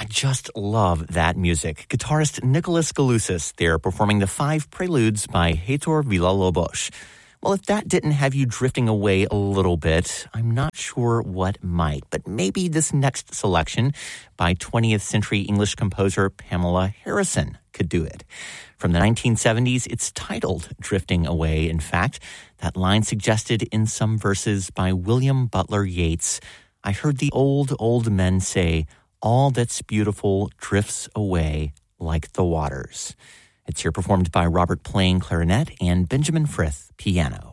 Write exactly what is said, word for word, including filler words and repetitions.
just love that music. Guitarist Nicholas Galusis there performing the five preludes by Heitor Villa-Lobos. Well, if that didn't have you drifting away a little bit, I'm not sure what might. But maybe this next selection by twentieth century English composer Pamela Harrison could do it. From the nineteen seventies, it's titled Drifting Away, in fact. That line suggested in some verses by William Butler Yeats. I heard the old, old men say, all that's beautiful drifts away like the waters. It's here performed by Robert Plain, clarinet, and Benjamin Frith, piano.